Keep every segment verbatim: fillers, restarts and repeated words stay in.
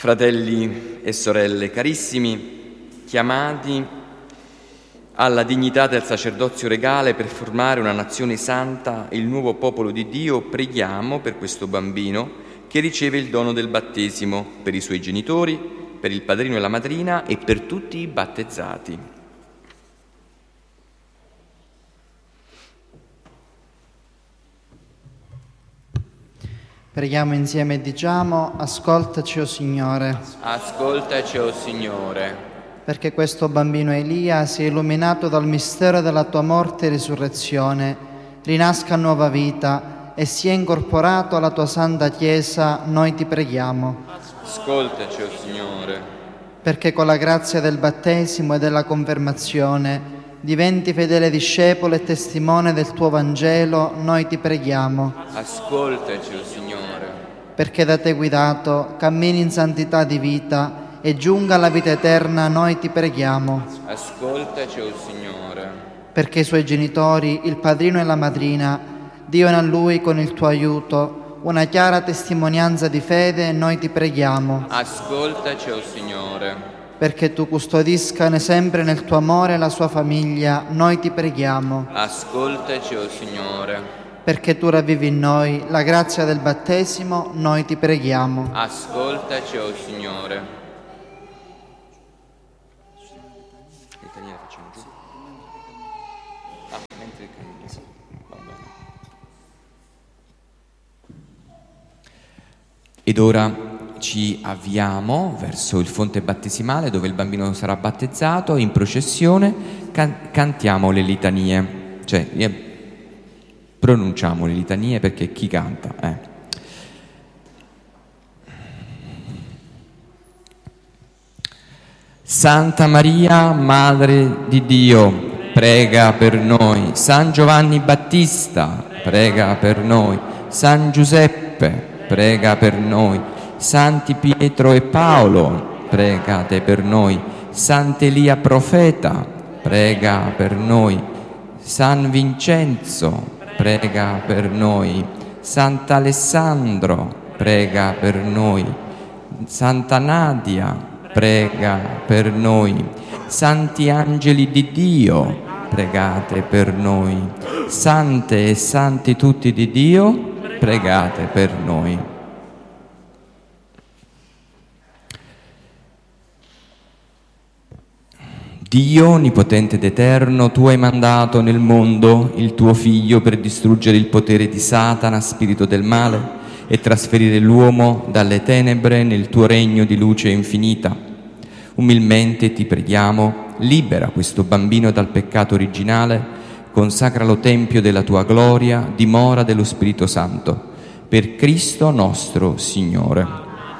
Fratelli e sorelle carissimi, chiamati alla dignità del sacerdozio regale per formare una nazione santa, il nuovo popolo di Dio, preghiamo per questo bambino che riceve il dono del battesimo, per i suoi genitori, per il padrino e la madrina e per tutti i battezzati. Preghiamo insieme e diciamo: ascoltaci, o Signore. Ascoltaci, o Signore. Perché questo bambino Elia sia illuminato dal mistero della tua morte e risurrezione, rinasca a nuova vita e sia incorporato alla tua santa Chiesa, noi ti preghiamo. Ascoltaci, o Signore. Perché con la grazia del battesimo e della confermazione diventi fedele discepolo e testimone del tuo Vangelo, noi ti preghiamo. Ascoltaci, o Signore. Perché da te guidato cammini in santità di vita e giunga alla vita eterna, noi ti preghiamo. Ascoltaci, o Signore. Perché i suoi genitori, il padrino e la madrina, diano a lui con il tuo aiuto una chiara testimonianza di fede, noi ti preghiamo. Ascoltaci, o Signore. Perché tu custodisca sempre nel tuo amore la sua famiglia, noi ti preghiamo. Ascoltaci, o Signore. Perché tu ravvivi in noi la grazia del battesimo, noi ti preghiamo. Ascoltaci, o Signore. Ah, mentre il canino, sì. Va bene. Ed ora ci avviamo verso il fonte battesimale dove il bambino sarà battezzato. In processione can- cantiamo le litanie, cioè eh, pronunciamo le litanie, perché chi canta? Eh. Santa Maria, Madre di Dio, prega per noi. San Giovanni Battista, prega per noi. San Giuseppe, prega per noi. Santi Pietro e Paolo, pregate per noi. Sant'Elia Profeta, prega per noi. San Vincenzo, prega per noi. Sant'Alessandro, prega per noi. Santa Nadia, prega per noi. Santi angeli di Dio, pregate per noi. Sante e santi tutti di Dio, pregate per noi. Dio onnipotente ed eterno, tu hai mandato nel mondo il tuo Figlio per distruggere il potere di Satana, spirito del male, e trasferire l'uomo dalle tenebre nel tuo regno di luce infinita. Umilmente ti preghiamo, libera questo bambino dal peccato originale, consacralo tempio della tua gloria, dimora dello Spirito Santo. Per Cristo nostro Signore.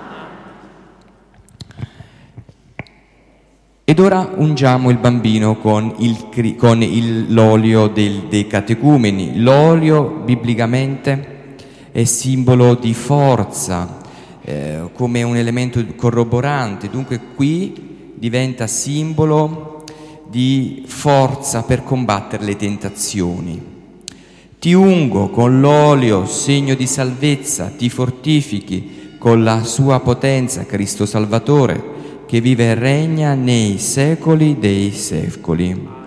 Ed ora ungiamo il bambino con, il, con il, l'olio del, dei catecumeni. L'olio, biblicamente, è simbolo di forza, eh, come un elemento corroborante. Dunque qui diventa simbolo di forza per combattere le tentazioni. Ti ungo con l'olio, segno di salvezza, ti fortifichi con la sua potenza, Cristo Salvatore, che vive e regna nei secoli dei secoli.